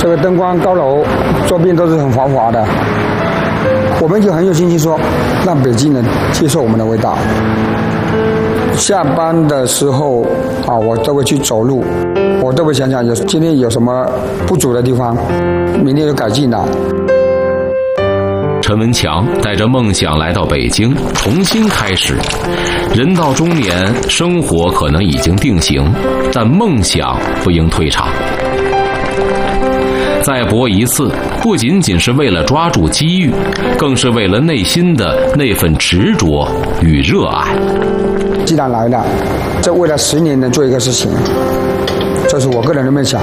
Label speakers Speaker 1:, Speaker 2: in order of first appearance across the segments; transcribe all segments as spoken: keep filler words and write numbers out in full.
Speaker 1: 这个灯光高楼周边都是很繁华的，我们就很有信心说，让北京人接受我们的味道。下班的时候啊，我都会去走路，我都会想想有今天有什么不足的地方，明天就改进了。
Speaker 2: 陈文强带着梦想来到北京，重新开始。人到中年，生活可能已经定型，但梦想不应退场。再搏一次，不仅仅是为了抓住机遇，更是为了内心的那份执着与热爱。
Speaker 1: 既然来了，这为了十年能做一个事情，这是我个人的梦想。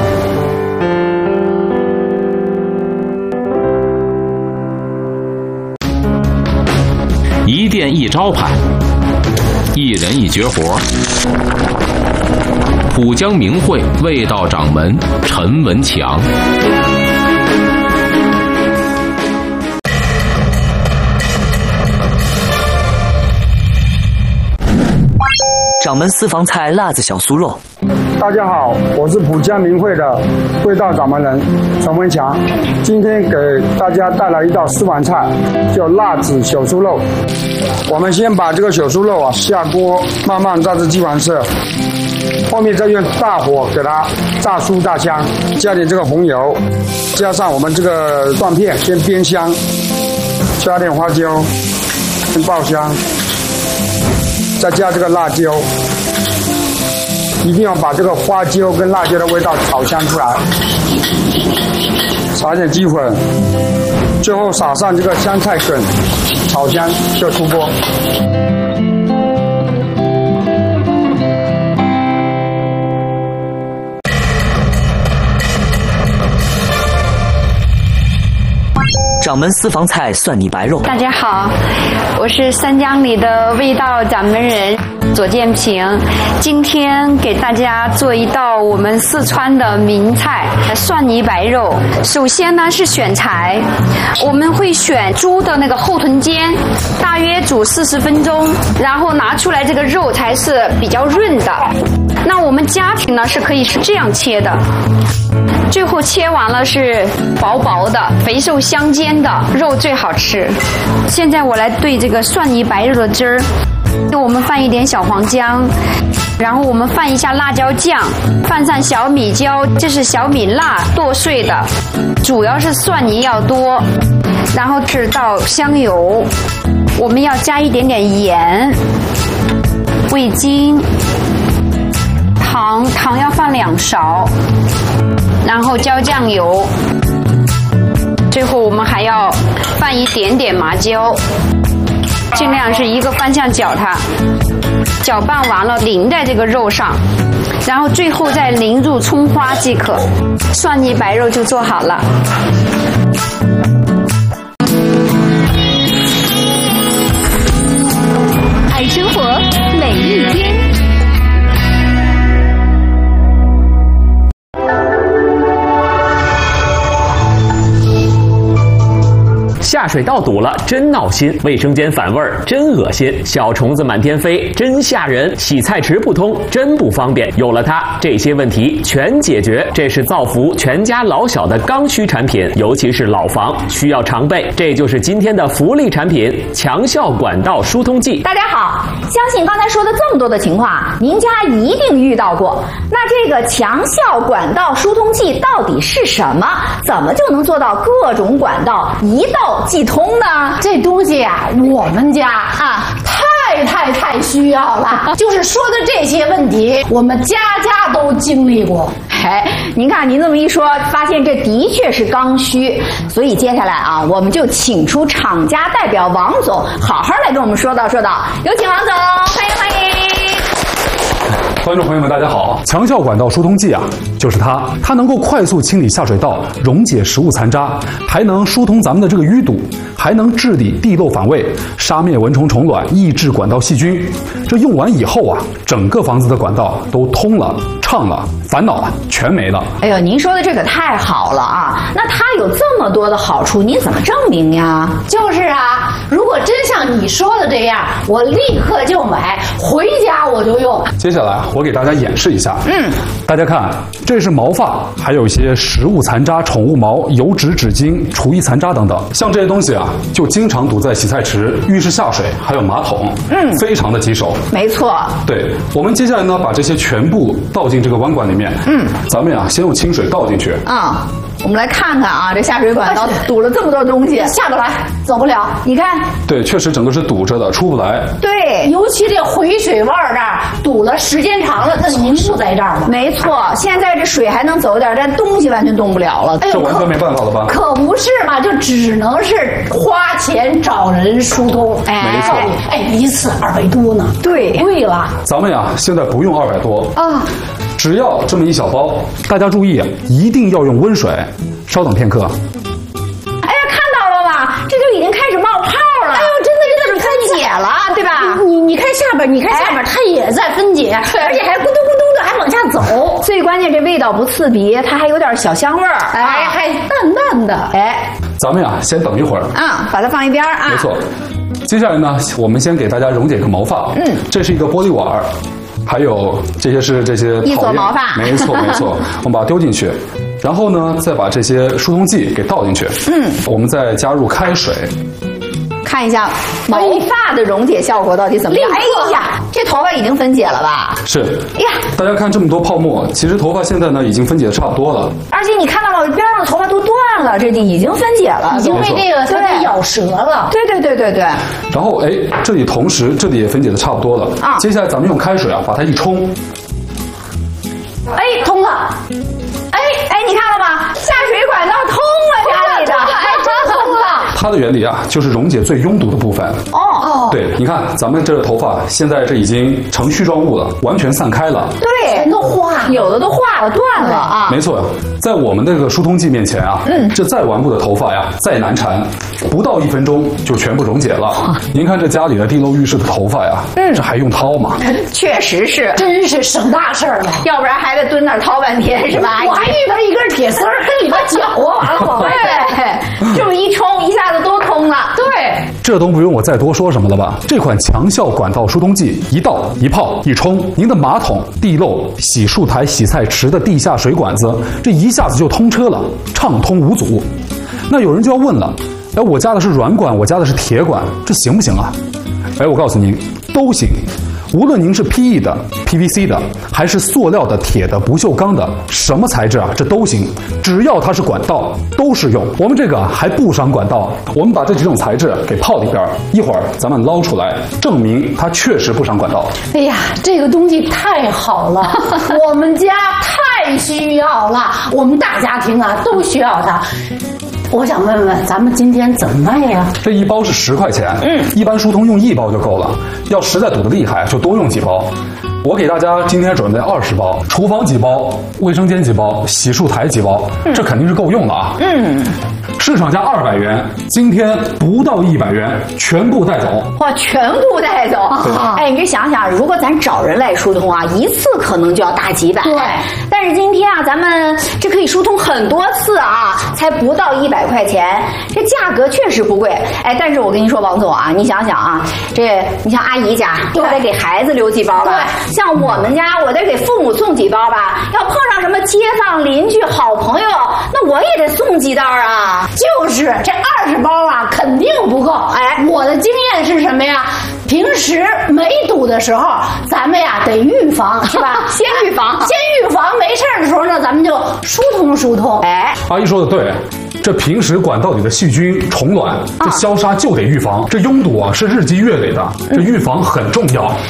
Speaker 2: 一店一招牌，一人一绝活。浦江名汇味道掌门陈文强。
Speaker 3: 掌门私房菜辣子小酥肉。
Speaker 1: 大家好，我是浦江名汇的味道掌门人陈文强，今天给大家带来一道私房菜，叫辣子小酥肉。我们先把这个小酥肉啊下锅，慢慢炸至金黄色，后面再用大火给它炸酥炸香，加点这个红油，加上我们这个断片，先煸香，加点花椒，先爆香。再加这个辣椒，一定要把这个花椒跟辣椒的味道炒香出来。撒点鸡粉，最后撒上这个香菜梗，炒香就出锅。
Speaker 3: 掌门私房菜蒜泥白肉。
Speaker 4: 大家好，我是三江里的味道掌门人左建平，今天给大家做一道我们四川的名菜蒜泥白肉。首先呢是选材，我们会选猪的那个后臀尖，大约煮四十分钟，然后拿出来这个肉才是比较润的。那我们家庭呢是可以是这样切的，最后切完了是薄薄的、肥瘦相间的肉最好吃。现在我来兑这个蒜泥白肉的汁儿，我们放一点小黄姜，然后我们放一下辣椒酱，放上小米椒，这是小米辣剁碎的，主要是蒜泥要多，然后是倒香油，我们要加一点点盐、味精、糖，糖要放两勺，然后浇酱油，最后我们还要放一点点麻椒，尽量是一个方向搅它，搅拌完了淋在这个肉上，然后最后再淋入葱花即可，蒜泥白肉就做好了。
Speaker 5: 爱生活，每一天。
Speaker 6: 下水道堵了，真闹心；卫生间反味儿，真恶心；小虫子满天飞，真吓人；洗菜池不通，真不方便。有了它，这些问题全解决。这是造福全家老小的刚需产品，尤其是老房需要常备。这就是今天的福利产品——强效管道疏通剂。
Speaker 7: 大家好，相信刚才说的这么多的情况，您家一定遇到过。那这个强效管道疏通剂到底是什么？怎么就能做到各种管道一道即通呢？
Speaker 8: 这东西啊，我们家啊太太太需要了。就是说的这些问题，我们家家都经历过。
Speaker 7: 哎，您看您这么一说，发现这的确是刚需。所以接下来啊，我们就请出厂家代表王总，好好来跟我们说道说道。有请王总，欢迎欢迎。
Speaker 9: 观众朋友们，大家好！强效管道疏通剂啊，就是它，它能够快速清理下水道，溶解食物残渣，还能疏通咱们的这个淤堵，还能治理地漏反味，杀灭蚊虫虫卵，抑制管道细菌。这用完以后啊，整个房子的管道都通了、畅了，烦恼啊全没了。
Speaker 7: 哎呦，您说的这可太好了啊！那它有这么多的好处，您怎么证明呀？
Speaker 8: 就是啊， 如果真像你说的这样，我立刻就买，回家我就用。
Speaker 9: 接下来我给大家演示一下。嗯，大家看，这是毛发，还有一些食物残渣、宠物毛、油脂、纸巾、厨艺残渣等等。像这些东西啊，就经常堵在洗菜池、浴室下水，还有马桶，嗯，非常的棘手。
Speaker 7: 没错。
Speaker 9: 对，我们接下来呢，把这些全部倒进这个弯管里面。嗯，咱们呀，先用清水倒进去。
Speaker 7: 啊、嗯。我们来看看啊，这下水管道堵了这么多东西，
Speaker 8: 下不来，走不了。你看，
Speaker 9: 对，确实整个是堵着的，出不来。
Speaker 7: 对，
Speaker 8: 尤其这回水弯这儿堵了，时间长了，它凝固在这儿了。
Speaker 7: 没错，现在这水还能走点，但东西完全动不了了。
Speaker 8: 哎呦，
Speaker 9: 这完全没办法了吧？
Speaker 8: 可不是嘛，就只能是花钱找人疏通。
Speaker 7: 哎，
Speaker 9: 没错。
Speaker 8: 哎，一次二百多呢。
Speaker 7: 对，
Speaker 8: 贵了。
Speaker 9: 咱们呀，现在不用二百多
Speaker 7: 啊。
Speaker 9: 只要这么一小包，大家注意，一定要用温水。稍等片刻。
Speaker 7: 哎呀，看到了吧？这就已经开始冒泡了。
Speaker 8: 哎呦，真的这种
Speaker 7: 分解了，对吧？
Speaker 8: 你你看下边，你看下边，它也在分解，而且还咕嘟咕嘟的还往下走。
Speaker 7: 最关键，这味道不刺鼻，它还有点小香味儿，
Speaker 8: 哎，还淡淡的。
Speaker 7: 哎，
Speaker 9: 咱们呀，先等一会儿。
Speaker 7: 啊，把它放一边啊。
Speaker 9: 没错。接下来呢，我们先给大家溶解个毛发。嗯，这是一个玻璃碗。还有这些是这些
Speaker 7: 一撮毛发，
Speaker 9: 没错没错，我们把它丢进去，然后呢，再把这些疏通剂给倒进去。嗯，我们再加入开水，
Speaker 7: 看一下毛发的溶解效果到底怎么样？哎呀，这头发已经分解了吧？
Speaker 9: 是。
Speaker 7: 哎呀，
Speaker 9: 大家看这么多泡沫，其实头发现在呢已经分解的差不多了。
Speaker 7: 而且你看到了边上的头发都断了，这就已经分解了，
Speaker 8: 已经被这个它给咬折了。
Speaker 7: 对对对对对。
Speaker 9: 然后哎，这里同时这里也分解的差不多了啊。接下来咱们用开水啊把它一冲，
Speaker 8: 哎，通了。
Speaker 7: 哎哎，你看了吗？下水管道通了，家里的，
Speaker 8: 哎，真通了。
Speaker 9: 它的原理啊，就是溶解最拥堵的部分。
Speaker 7: 哦哦，
Speaker 9: 对，你看咱们这个头发现在这已经成絮状物了，完全散开了。
Speaker 7: 对，全都化，有的都化了，断了啊。
Speaker 9: 没错，在我们这个疏通剂面前啊，嗯，这再顽固的头发呀，再难缠，不到一分钟就全部溶解了。您看这家里的地漏浴室的头发呀，嗯，这还用掏吗？
Speaker 7: 确实是，
Speaker 8: 真是省大事了，
Speaker 7: 要不然还得蹲那儿掏半天，是吧？
Speaker 8: 我还遇到一根铁丝儿跟里边搅啊，完了往外
Speaker 7: 对，这么一冲，一下子都通了。
Speaker 8: 对，
Speaker 9: 这都不用我再多说什么了吧？这款强效管道疏通剂一倒一泡一冲，您的马桶、地漏、洗漱台、洗菜池的地下水管子，这一下子就通车了，畅通无阻。那有人就要问了，哎，我家的是软管，我家的是铁管，这行不行啊？哎，我告诉您，都行。无论您是 P E 的、P V C 的，还是塑料的、铁的、不锈钢的，什么材质啊，这都行，只要它是管道，都适用。我们这个还不伤管道，我们把这几种材质给泡里边，一会儿咱们捞出来，证明它确实不伤管道。
Speaker 8: 哎呀，这个东西太好了，我们家太需要了，我们大家庭啊都需要它。我想问问，咱们今天怎么卖呀？
Speaker 9: 这一包是十块钱，嗯，一般疏通用一包就够了。要实在堵得厉害，就多用几包。我给大家今天准备二十包，厨房几包，卫生间几包，洗漱台几包，嗯、这肯定是够用了啊。嗯，市场价二百元，今天不到一百元，全部带走。
Speaker 7: 哇，全部带走！哎，你这想想，如果咱找人来疏通啊，一次可能就要大几百。
Speaker 8: 对，
Speaker 7: 但是今天啊，咱们这可以疏通很多次啊，才不到一百块钱，这价格确实不贵。哎，但是我跟你说，王总啊，你想想啊，这你像阿姨家，我得给孩子留几包吧。像我们家，我得给父母送几包吧。要碰上什么街坊邻居、好朋友，那我也得送几袋啊。
Speaker 8: 就是这二十包啊，肯定不够。哎，我的经验是什么呀？平时没堵的时候，咱们呀得预防，是吧？
Speaker 7: 先预防，
Speaker 8: 先预防，没事的时候呢，咱们就疏通疏通。
Speaker 7: 哎，
Speaker 9: 阿姨说的对。这平时管道里的细菌、虫卵，这消杀就得预防。这拥堵啊是日积月累的，这预防很重要。